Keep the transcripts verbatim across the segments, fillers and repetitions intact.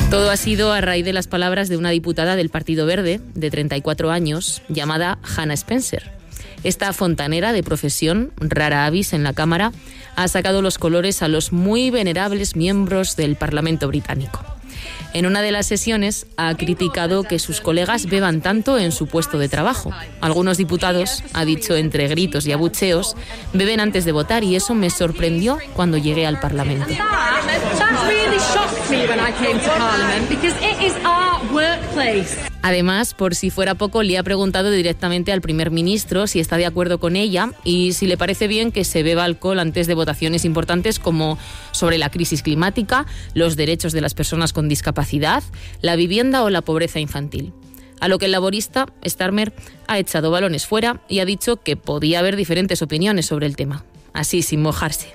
Todo ha sido a raíz de las palabras de una diputada del Partido Verde, de treinta y cuatro años, llamada Hannah Spencer. Esta fontanera de profesión, rara avis en la Cámara, ha sacado los colores a los muy venerables miembros del Parlamento británico. En una de las sesiones ha criticado que sus colegas beban tanto en su puesto de trabajo. Algunos diputados, ha dicho entre gritos y abucheos, beben antes de votar y eso me sorprendió cuando llegué al Parlamento. Además, por si fuera poco, le ha preguntado directamente al primer ministro si está de acuerdo con ella y si le parece bien que se beba alcohol antes de votaciones importantes como sobre la crisis climática, los derechos de las personas con discapacidad, la vivienda o la pobreza infantil. A lo que el laborista, Starmer, ha echado balones fuera y ha dicho que podía haber diferentes opiniones sobre el tema. Así, sin mojarse.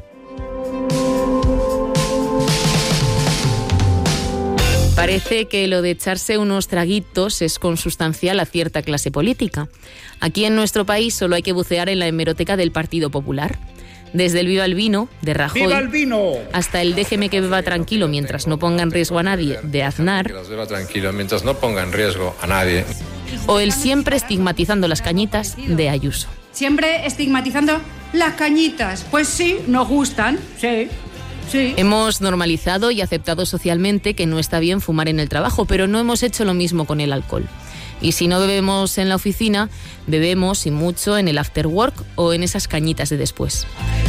Parece que lo de echarse unos traguitos es consustancial a cierta clase política. Aquí en nuestro país solo hay que bucear en la hemeroteca del Partido Popular. Desde el Viva el Vino, de Rajoy, ¡Viva el vino!, hasta el déjeme que beba tranquilo mientras no ponga en riesgo a nadie, de Aznar, que las beba tranquilo mientras no ponga en riesgo a nadie, o el siempre estigmatizando las cañitas, de Ayuso. Siempre estigmatizando las cañitas. Pues sí, nos gustan, sí. Sí. Hemos normalizado y aceptado socialmente que no está bien fumar en el trabajo, pero no hemos hecho lo mismo con el alcohol. Y si no bebemos en la oficina, bebemos y mucho en el after work o en esas cañitas de después.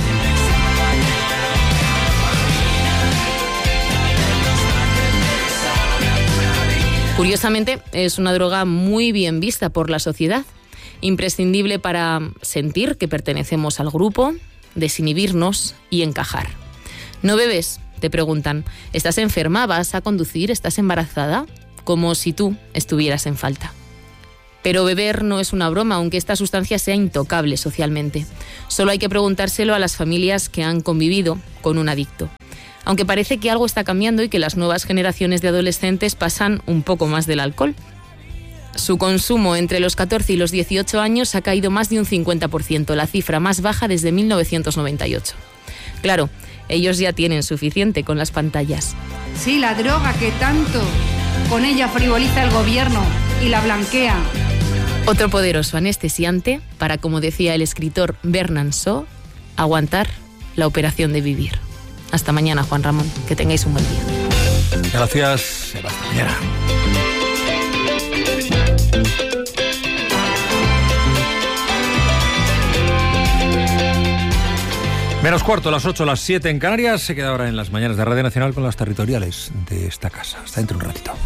Curiosamente, es una droga muy bien vista por la sociedad, imprescindible para sentir que pertenecemos al grupo, desinhibirnos y encajar. ¿No bebes?, te preguntan. ¿Estás enferma? ¿Vas a conducir? ¿Estás embarazada? Como si tú estuvieras en falta. Pero beber no es una broma, aunque esta sustancia sea intocable socialmente. Solo hay que preguntárselo a las familias que han convivido con un adicto. Aunque parece que algo está cambiando y que las nuevas generaciones de adolescentes pasan un poco más del alcohol. Su consumo entre los catorce y los dieciocho años ha caído más de un cincuenta por ciento, la cifra más baja desde mil novecientos noventa y ocho. Claro, ellos ya tienen suficiente con las pantallas. Sí, la droga que tanto con ella frivoliza el gobierno y la blanquea. Otro poderoso anestesiante para, como decía el escritor Bernard Shaw, aguantar la operación de vivir. Hasta mañana, Juan Ramón. Que tengáis un buen día. Gracias. Hasta mañana. Menos cuarto, las ocho, las siete en Canarias. Se queda ahora en las mañanas de Radio Nacional con las territoriales de esta casa. Hasta dentro de un ratito.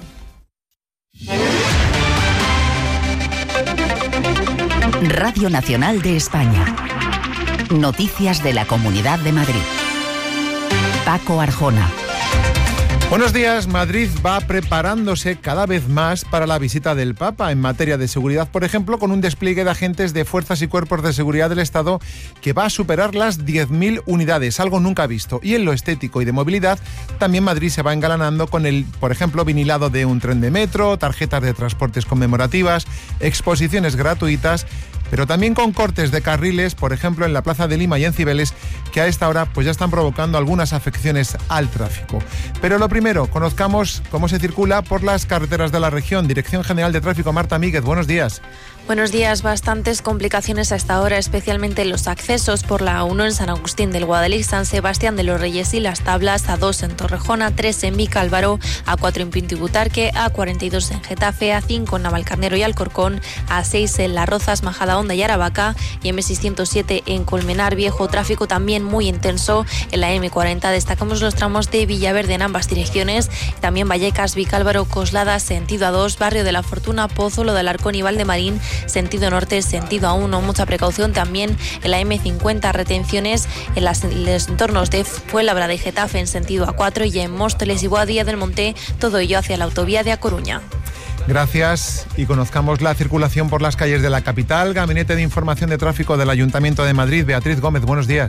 Radio Nacional de España. Noticias de la Comunidad de Madrid. Paco Arjona. Buenos días. Madrid va preparándose cada vez más para la visita del Papa en materia de seguridad, por ejemplo, con un despliegue de agentes de fuerzas y cuerpos de seguridad del Estado que va a superar las diez mil unidades, algo nunca visto. Y en lo estético y de movilidad, también Madrid se va engalanando con el, por ejemplo, vinilado de un tren de metro, tarjetas de transportes conmemorativas, exposiciones gratuitas, pero también con cortes de carriles, por ejemplo, en la Plaza de Lima y en Cibeles, que a esta hora pues ya están provocando algunas afecciones al tráfico. Pero lo primero, conozcamos cómo se circula por las carreteras de la región. Dirección General de Tráfico, Marta Míguez, buenos días. Buenos días. Bastantes complicaciones a esta hora, especialmente en los accesos por la A uno en San Agustín del Guadalix, San Sebastián de los Reyes y Las Tablas, A dos en Torrejón, A tres en Vicálvaro, A cuatro en Pinto y Butarque, A cuarenta y dos en Getafe, A cinco en Navalcarnero y Alcorcón, A seis en Las Rozas, Majadahonda y Aravaca y M seiscientos siete en Colmenar Viejo. Tráfico también muy intenso en la M cuarenta. Destacamos los tramos de Villaverde en ambas direcciones. También Vallecas, Vicálvaro, Coslada, sentido A dos, Barrio de la Fortuna, Pozuelo del Alarcón y Valdemarín, sentido norte, sentido A uno. Mucha precaución también en la M cincuenta, retenciones en, las, en los entornos de Fuenlabrada y Getafe en sentido A cuatro y en Móstoles y Boadilla del Monte, todo ello hacia la autovía de A Coruña. Gracias y conozcamos la circulación por las calles de la capital. Gabinete de Información de Tráfico del Ayuntamiento de Madrid, Beatriz Gómez, buenos días.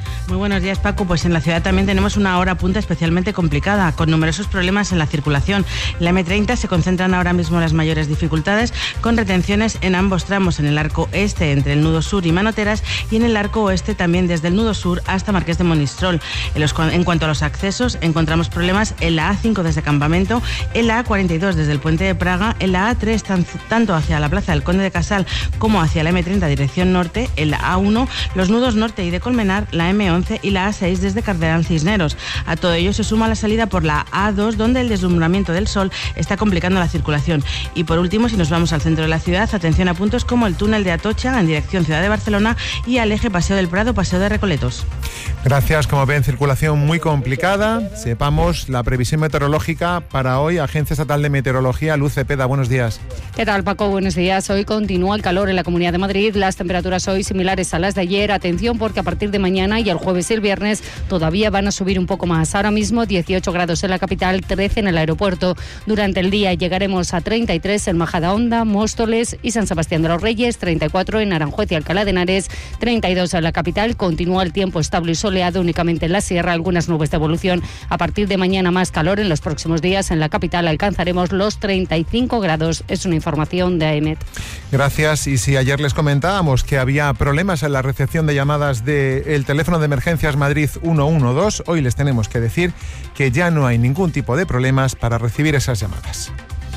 Muy buenos días, Paco. Pues en la ciudad también tenemos una hora punta especialmente complicada, con numerosos problemas en la circulación. En la eme treinta se concentran ahora mismo las mayores dificultades, con retenciones en ambos tramos, en el arco este entre el nudo sur y Manoteras, y en el arco oeste también desde el nudo sur hasta Marqués de Monistrol. En, los, en cuanto a los accesos, encontramos problemas en la a cinco desde Campamento, en la a cuarenta y dos desde el Puente de Praga, en la a tres tan, tanto hacia la Plaza del Conde de Casal como hacia la eme treinta dirección norte, en la a uno, los nudos norte y de Colmenar, la eme once y la a seis desde Cardenal Cisneros. A todo ello se suma la salida por la a dos, donde el deslumbramiento del sol está complicando la circulación. Y por último, si nos vamos al centro de la ciudad, atención a puntos como el túnel de Atocha en dirección Ciudad de Barcelona y al eje Paseo del Prado, Paseo de Recoletos. Gracias. Como ven, circulación muy complicada. Sepamos la previsión meteorológica para hoy. Agencia Estatal de Meteorología, Luz Cepeda, buenos días. ¿Qué tal, Paco? Buenos días. Hoy continúa el calor en la Comunidad de Madrid. Las temperaturas hoy similares a las de ayer. Atención, porque a partir de mañana y el jueves y el viernes todavía van a subir un poco más. Ahora mismo dieciocho grados en la capital, trece en el aeropuerto. Durante el día llegaremos a treinta y tres en Majadahonda, Móstoles y San Sebastián de los Reyes, treinta y cuatro en Aranjuez y Alcalá de Henares, treinta y dos en la capital. Continúa el tiempo estable y soleado únicamente en la sierra, algunas nubes de evolución. A partir de mañana más calor. En los próximos días en la capital alcanzaremos los treinta y cinco grados. Es una información de A E M E T. Gracias. Y si ayer les comentábamos que había problemas en la recepción de llamadas del teléfono de emergencias Madrid ciento doce, hoy les tenemos que decir que ya no hay ningún tipo de problemas para recibir esas llamadas.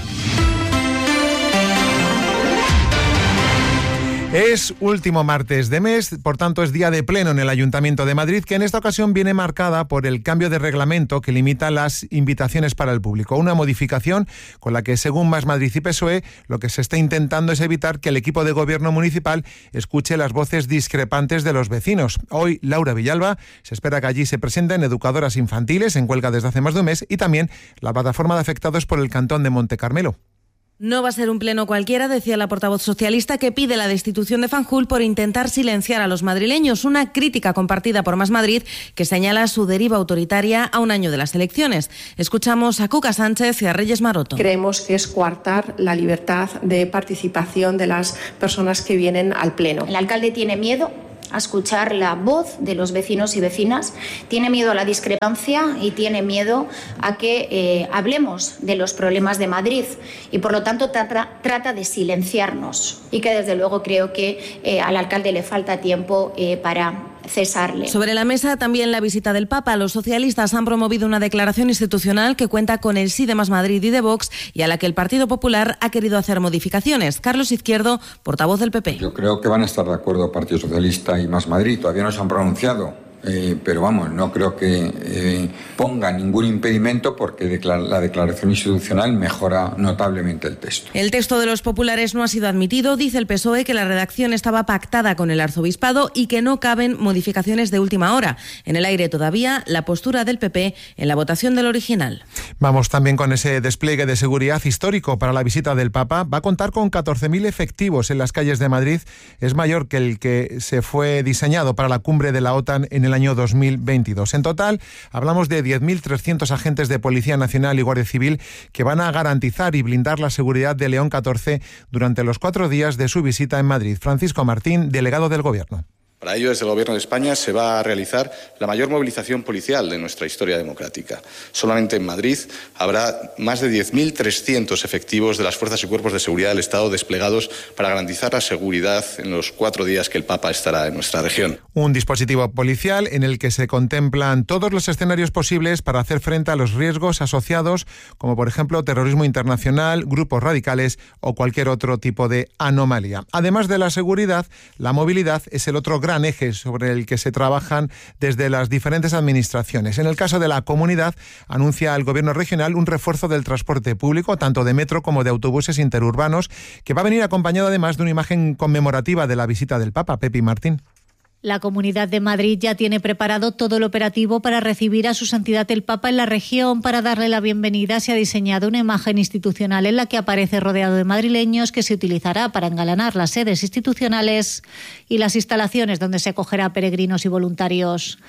Es último martes de mes, por tanto es día de pleno en el Ayuntamiento de Madrid, que en esta ocasión viene marcada por el cambio de reglamento que limita las invitaciones para el público. Una modificación con la que, según Más Madrid y P S O E, lo que se está intentando es evitar que el equipo de gobierno municipal escuche las voces discrepantes de los vecinos. Hoy, Laura Villalba, se espera que allí se presenten educadoras infantiles en huelga desde hace más de un mes y también la plataforma de afectados por el Cantón de Monte Carmelo. No va a ser un pleno cualquiera, decía la portavoz socialista, que pide la destitución de Fanjul por intentar silenciar a los madrileños. Una crítica compartida por Más Madrid, que señala su deriva autoritaria a un año de las elecciones. Escuchamos a Cuca Sánchez y a Reyes Maroto. Creemos que es coartar la libertad de participación de las personas que vienen al pleno. El alcalde tiene miedo a escuchar la voz de los vecinos y vecinas, tiene miedo a la discrepancia y tiene miedo a que eh, hablemos de los problemas de Madrid y por lo tanto trata, trata de silenciarnos y que desde luego creo que eh, al alcalde le falta tiempo eh, para cesarle. Sobre la mesa también la visita del Papa. Los socialistas han promovido una declaración institucional que cuenta con el sí de Más Madrid y de Vox y a la que el Partido Popular ha querido hacer modificaciones. Carlos Izquierdo, portavoz del P P. Yo creo que van a estar de acuerdo Partido Socialista y Más Madrid. Todavía no se han pronunciado. Eh, pero vamos, no creo que eh, ponga ningún impedimento porque declara, la declaración institucional mejora notablemente el texto. El texto de los populares no ha sido admitido. Dice el P S O E que la redacción estaba pactada con el arzobispado y que no caben modificaciones de última hora. En el aire todavía la postura del P P en la votación del original. Vamos también con ese despliegue de seguridad histórico para la visita del Papa. Va a contar con catorce mil efectivos en las calles de Madrid. Es mayor que el que se fue diseñado para la cumbre de la OTAN en el el año dos mil veintidós. En total, hablamos de diez mil trescientos agentes de Policía Nacional y Guardia Civil que van a garantizar y blindar la seguridad de León catorce durante los cuatro días de su visita en Madrid. Francisco Martín, delegado del Gobierno. Para ello, desde el Gobierno de España se va a realizar la mayor movilización policial de nuestra historia democrática. Solamente en Madrid habrá más de diez mil trescientos efectivos de las fuerzas y cuerpos de seguridad del Estado desplegados para garantizar la seguridad en los cuatro días que el Papa estará en nuestra región. Un dispositivo policial en el que se contemplan todos los escenarios posibles para hacer frente a los riesgos asociados, como por ejemplo terrorismo internacional, grupos radicales o cualquier otro tipo de anomalía. Además de la seguridad, la movilidad es el otro gran gran eje sobre el que se trabajan desde las diferentes administraciones. En el caso de la comunidad, anuncia el Gobierno regional un refuerzo del transporte público, tanto de metro como de autobuses interurbanos, que va a venir acompañado además de una imagen conmemorativa de la visita del Papa. Pepi Martín. La Comunidad de Madrid ya tiene preparado todo el operativo para recibir a su santidad el Papa en la región. Para darle la bienvenida se ha diseñado una imagen institucional en la que aparece rodeado de madrileños, que se utilizará para engalanar las sedes institucionales y las instalaciones donde se acogerá a peregrinos y voluntarios.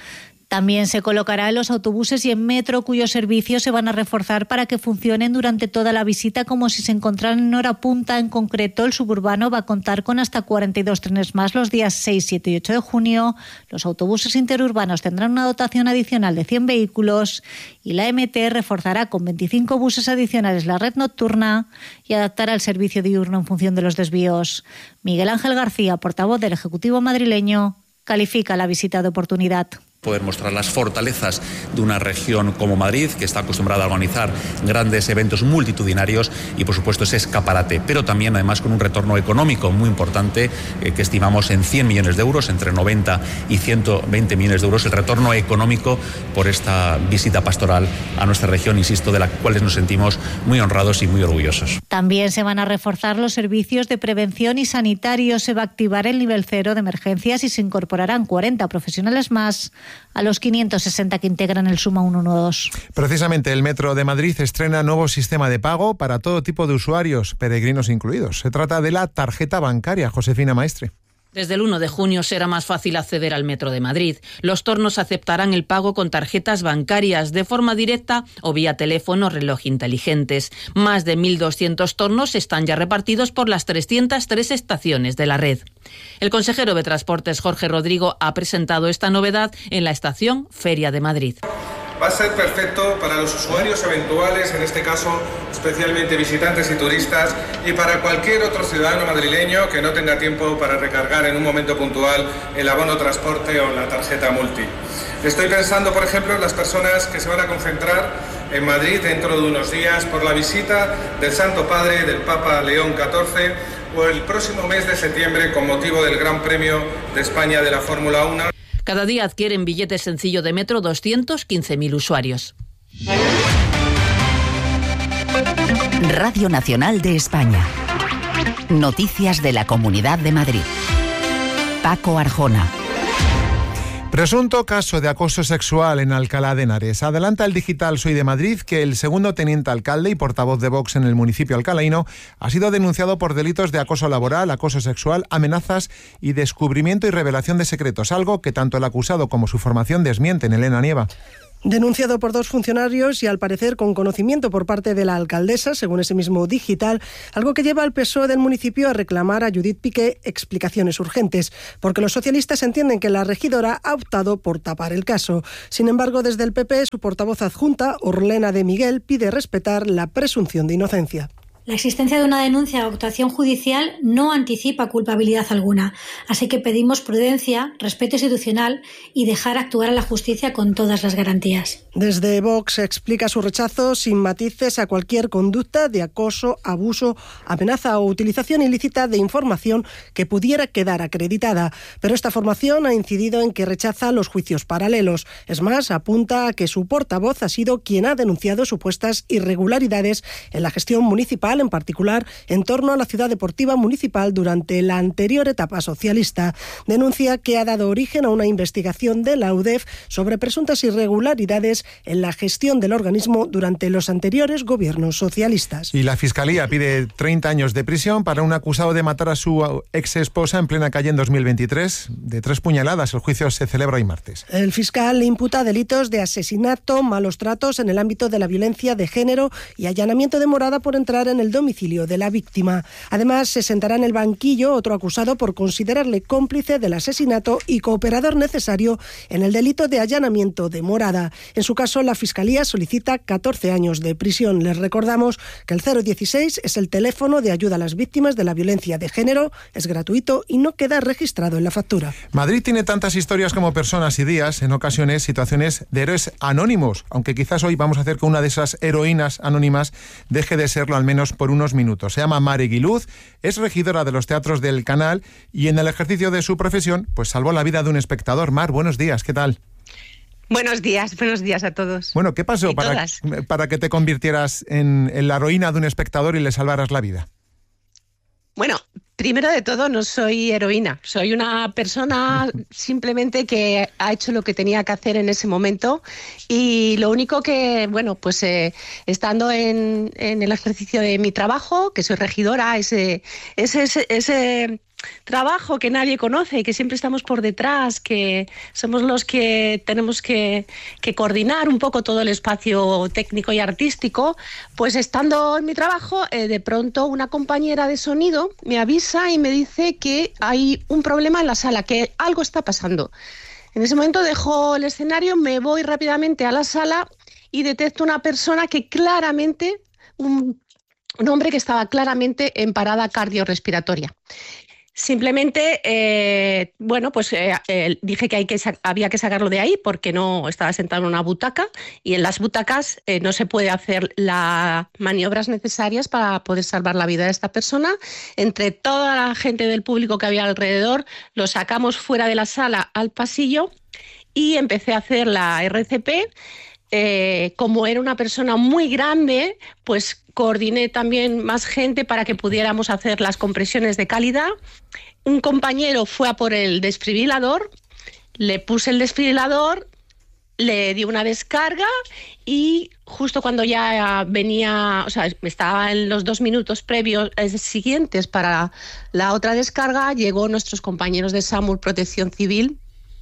También se colocará en los autobuses y en metro, cuyos servicios se van a reforzar para que funcionen durante toda la visita como si se encontraran en hora punta. En concreto, el suburbano va a contar con hasta cuarenta y dos trenes más los días seis, siete y ocho de junio. Los autobuses interurbanos tendrán una dotación adicional de cien vehículos y la M T reforzará con veinticinco buses adicionales la red nocturna y adaptará el servicio diurno en función de los desvíos. Miguel Ángel García, portavoz del Ejecutivo madrileño, califica la visita de oportunidad. Poder mostrar las fortalezas de una región como Madrid, que está acostumbrada a organizar grandes eventos multitudinarios y, por supuesto, ese escaparate, pero también, además, con un retorno económico muy importante, eh, que estimamos en cien millones de euros, entre noventa y ciento veinte millones de euros, el retorno económico por esta visita pastoral a nuestra región, insisto, de la cual nos sentimos muy honrados y muy orgullosos. También se van a reforzar los servicios de prevención y sanitarios, se va a activar el nivel cero de emergencias y se incorporarán cuarenta profesionales más a los quinientos sesenta que integran el Suma ciento doce. Precisamente el Metro de Madrid estrena nuevo sistema de pago para todo tipo de usuarios, peregrinos incluidos. Se trata de la tarjeta bancaria. Josefina Maestre. Desde el uno de junio será más fácil acceder al Metro de Madrid. Los tornos aceptarán el pago con tarjetas bancarias de forma directa o vía teléfono o reloj inteligentes. Más de mil doscientos tornos están ya repartidos por las trescientas tres estaciones de la red. El consejero de Transportes, Jorge Rodrigo, ha presentado esta novedad en la estación Feria de Madrid. Va a ser perfecto para los usuarios eventuales, en este caso especialmente visitantes y turistas, y para cualquier otro ciudadano madrileño que no tenga tiempo para recargar en un momento puntual el abono transporte o la tarjeta multi. Estoy pensando, por ejemplo, en las personas que se van a concentrar en Madrid dentro de unos días por la visita del Santo Padre, del Papa León catorce, o el próximo mes de septiembre con motivo del Gran Premio de España de la Fórmula uno. Cada día adquieren billete sencillo de metro doscientos quince mil usuarios. Radio Nacional de España. Noticias de la Comunidad de Madrid. Paco Arjona. Presunto caso de acoso sexual en Alcalá de Henares. Adelanta el digital Soy de Madrid que el segundo teniente alcalde y portavoz de Vox en el municipio alcalaíno ha sido denunciado por delitos de acoso laboral, acoso sexual, amenazas y descubrimiento y revelación de secretos, algo que tanto el acusado como su formación desmienten. Elena Nieva. Denunciado por dos funcionarios y al parecer con conocimiento por parte de la alcaldesa, según ese mismo digital, algo que lleva al P S O E del municipio a reclamar a Judith Piqué explicaciones urgentes, porque los socialistas entienden que la regidora ha optado por tapar el caso. Sin embargo, desde el P P, su portavoz adjunta, Orlena de Miguel, pide respetar la presunción de inocencia. La existencia de una denuncia o actuación judicial no anticipa culpabilidad alguna, así que pedimos prudencia, respeto institucional y dejar actuar a la justicia con todas las garantías. Desde Vox explica su rechazo sin matices a cualquier conducta de acoso, abuso, amenaza o utilización ilícita de información que pudiera quedar acreditada, pero esta formación ha incidido en que rechaza los juicios paralelos. Es más, apunta a que su portavoz ha sido quien ha denunciado supuestas irregularidades en la gestión municipal, en particular en torno a la ciudad deportiva municipal durante la anterior etapa socialista. Denuncia que ha dado origen a una investigación de la U D E F sobre presuntas irregularidades en la gestión del organismo durante los anteriores gobiernos socialistas. Y la Fiscalía pide treinta años de prisión para un acusado de matar a su ex esposa en plena calle en dos mil veintitrés. De tres puñaladas, el juicio se celebra hoy martes. El fiscal le imputa delitos de asesinato, malos tratos en el ámbito de la violencia de género y allanamiento de morada por entrar en el domicilio de la víctima. Además, se sentará en el banquillo otro acusado por considerarle cómplice del asesinato y cooperador necesario en el delito de allanamiento de morada. En su caso, la Fiscalía solicita catorce años de prisión. Les recordamos que el cero dieciséis es el teléfono de ayuda a las víctimas de la violencia de género, es gratuito y no queda registrado en la factura. Madrid tiene tantas historias como personas y días, en ocasiones situaciones de héroes anónimos, aunque quizás hoy vamos a hacer que una de esas heroínas anónimas deje de serlo al menos por unos minutos. Se llama Mare Guiluz, es regidora de los teatros del Canal y en el ejercicio de su profesión pues salvó la vida de un espectador. Mar, buenos días, ¿qué tal? Buenos días, buenos días a todos. Bueno, ¿qué pasó para, para que te convirtieras en, en la heroína de un espectador y le salvaras la vida? Bueno, primero de todo no soy heroína, soy una persona simplemente que ha hecho lo que tenía que hacer en ese momento y lo único que, bueno, pues eh, estando en, en el ejercicio de mi trabajo, que soy regidora, ese, ese, ese, ese trabajo que nadie conoce, que siempre estamos por detrás, que somos los que tenemos que, que coordinar un poco todo el espacio técnico y artístico, pues estando en mi trabajo, eh, de pronto una compañera de sonido me avisa y me dice que hay un problema en la sala, que algo está pasando. En ese momento dejo el escenario, me voy rápidamente a la sala y detecto una persona que claramente, un, un hombre que estaba claramente en parada cardiorrespiratoria. Simplemente, eh, bueno, pues eh, eh, dije que, hay que había que sacarlo de ahí porque no estaba sentado en una butaca y en las butacas eh, no se puede hacer las maniobras necesarias para poder salvar la vida de esta persona. Entre toda la gente del público que había alrededor, lo sacamos fuera de la sala al pasillo y empecé a hacer la R C P. Eh, como era una persona muy grande, pues coordiné también más gente para que pudiéramos hacer las compresiones de calidad. Un compañero fue a por el desfibrilador, le puse el desfibrilador, le di una descarga y justo cuando ya venía, o sea, estaba en los dos minutos previos eh, siguientes para la otra descarga, llegó nuestros compañeros de SAMUR Protección Civil.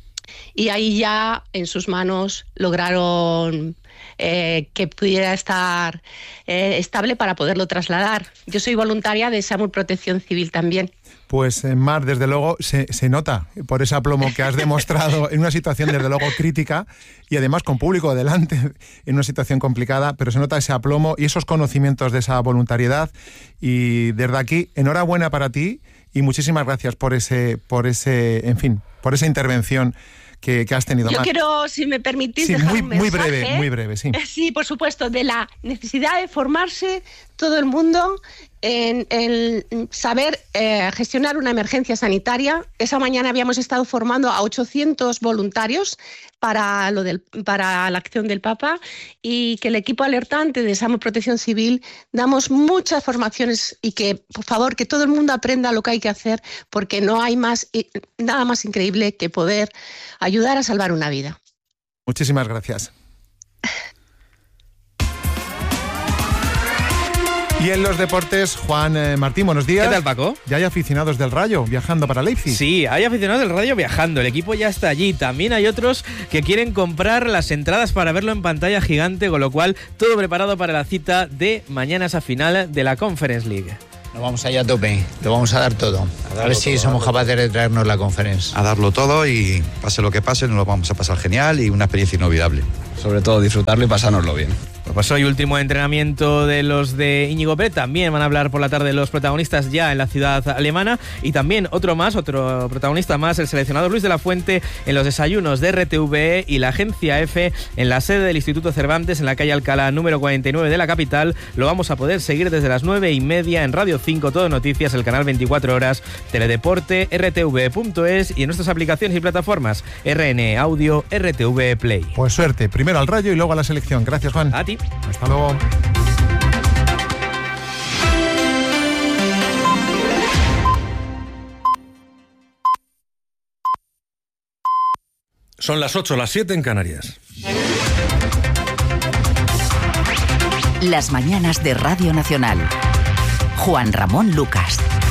Y ahí ya en sus manos lograron eh, que pudiera estar eh, estable para poderlo trasladar. Yo soy voluntaria de SAMUR Protección Civil también. Pues eh, Mar, desde luego se, se nota por ese aplomo que has demostrado en una situación desde luego crítica y además con público delante en una situación complicada, pero se nota ese aplomo y esos conocimientos de esa voluntariedad y desde aquí enhorabuena para ti y muchísimas gracias por ese, por ese, en fin, por esa intervención que, que has tenido. Yo Mar. quiero, si me permitís, sí, dejar muy, un mensaje. Muy breve, muy breve, sí. Sí, por supuesto, de la necesidad de formarse todo el mundo en, en saber eh, gestionar una emergencia sanitaria. Esa mañana habíamos estado formando a ochocientos voluntarios para, lo del, para la acción del Papa y que el equipo alertante de SAMUR Protección Civil damos muchas formaciones y que, por favor, que todo el mundo aprenda lo que hay que hacer porque no hay más, nada más increíble que poder ayudar a salvar una vida. Muchísimas gracias. Y en los deportes, Juan eh, Martín, buenos días. ¿Qué tal, Paco? Ya hay aficionados del Rayo viajando para Leipzig. Sí, hay aficionados del Rayo viajando. El equipo ya está allí. También hay otros que quieren comprar las entradas para verlo en pantalla gigante, con lo cual todo preparado para la cita de mañana, esa final de la Conference League. Nos vamos allá a tope, lo vamos a dar todo. A, a ver si todo, somos capaces de traernos la Conference. A darlo todo y pase lo que pase, nos lo vamos a pasar genial y una experiencia inolvidable. Sobre todo disfrutarlo y pasárnoslo bien. Pues hoy último entrenamiento de los de Íñigo Pérez. También van a hablar por la tarde los protagonistas ya en la ciudad alemana. Y también otro más, otro protagonista más, el seleccionador Luis de la Fuente en los desayunos de R T V E y la agencia F en la sede del Instituto Cervantes en la calle Alcalá número cuarenta y nueve de la capital. Lo vamos a poder seguir desde las nueve y media en Radio cinco, Todo Noticias, el canal veinticuatro horas, Teledeporte, R T V punto es y en nuestras aplicaciones y plataformas R N Audio, R T V Play. Pues suerte, primero al Rayo y luego a la selección. Gracias, Juan. A ti. Hasta luego. Son las ocho, las siete en Canarias. Las mañanas de Radio Nacional. Juan Ramón Lucas.